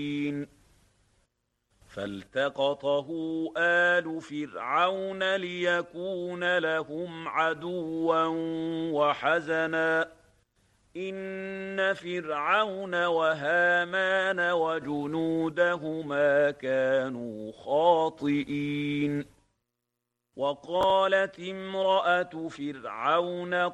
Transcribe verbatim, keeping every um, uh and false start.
فالتقطه آل فرعون ليكون لهم عدوا وحزنا إن فرعون وهامان وجنودهما كانوا خاطئين. وقالت امرأة فرعون